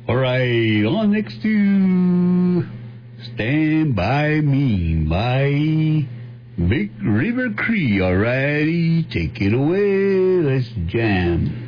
All right, on next to Stand By Me by Big River Cree. All righty, take it away. Let's jam.